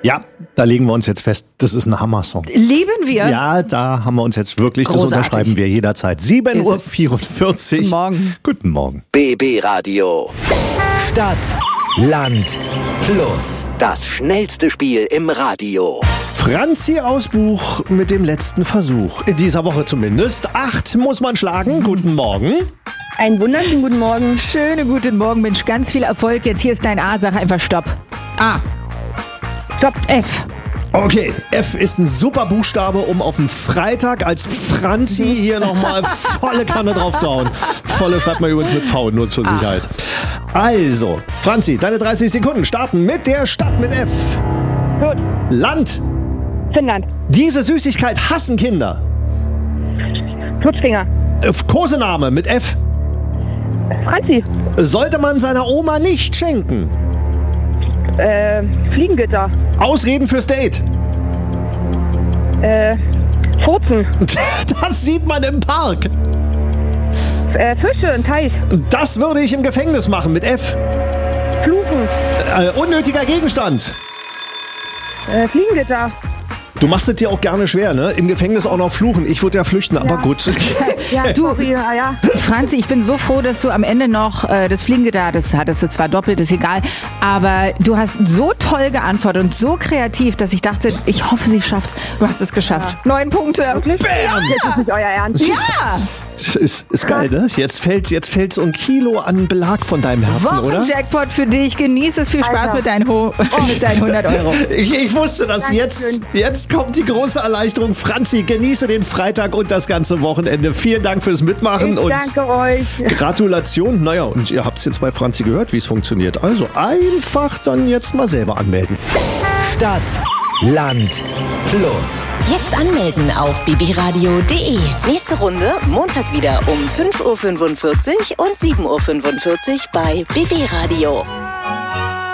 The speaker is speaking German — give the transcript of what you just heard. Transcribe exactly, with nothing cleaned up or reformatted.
Ja, da legen wir uns jetzt fest, das ist ein Hammer-Song. Lieben wir. Ja, da haben wir uns jetzt wirklich, Großartig. Das unterschreiben wir jederzeit. sieben Uhr vierundvierzig. Guten Morgen. Guten Morgen. B B Radio. Stadt, Land, Plus. Das schnellste Spiel im Radio. Franzi aus Buch mit dem letzten Versuch. In dieser Woche zumindest. Acht muss man schlagen. Guten Morgen. Einen wunderschönen guten Morgen. Schönen guten Morgen, Mensch. Ganz viel Erfolg. Jetzt hier ist dein A. Sag einfach Stopp. A. Stopp. F. Okay, F ist ein super Buchstabe, um auf den Freitag als Franzi hier nochmal volle Kanne drauf zu hauen. Volle schreibt man übrigens mit V, nur zur Sicherheit. Also, Franzi, deine dreißig Sekunden starten mit der Stadt mit F. Gut. Land. Finnland. Diese Süßigkeit hassen Kinder. Flutschfinger. Äh, Kosename mit F. Franzi. Sollte man seiner Oma nicht schenken. Äh, Fliegengitter. Ausreden fürs Date. Äh, Furzen. Das sieht man im Park. Äh, Fische, ein Teich. Das würde ich im Gefängnis machen mit F. Fluchen. Äh, unnötiger Gegenstand. Äh, Fliegengitter. Du machst es dir auch gerne schwer, ne? Im Gefängnis auch noch fluchen. Ich würde ja flüchten, aber gut. Ja, Du- sorry, ja, ja. Franzi, ich bin so froh, dass du am Ende noch äh, das Fliegengitter hattest. Hattest du zwar doppelt, ist egal. Aber du hast so toll geantwortet und so kreativ, dass ich dachte, ich hoffe, sie schafft's. Du hast es geschafft. Neun Punkte. Wirklich? Bam! Jetzt ist nicht euer Ernst. Ja! Ist, ist geil, ne? Jetzt fällt, jetzt fällt so ein Kilo an Belag von deinem Herzen, oder? Wochenjackpot für dich. Genieß es. Viel Spaß Alter. mit deinen, Ho- mit deinen hundert Euro. Ich, ich wusste das. Jetzt, Dankeschön. jetzt kommt die große Erleichterung. Franzi, genieße den Freitag und das ganze Wochenende. Vielen Dank fürs Mitmachen Ich und danke euch. Gratulation. Naja, und ihr habt es jetzt bei Franzi gehört, wie es funktioniert. Also einfach dann jetzt mal selber anmelden. Stadt, Land, Plus. Jetzt anmelden auf bibiradio punkt de. Nächste Runde Montag wieder um fünf Uhr fünfundvierzig und sieben Uhr fünfundvierzig bei B B Radio.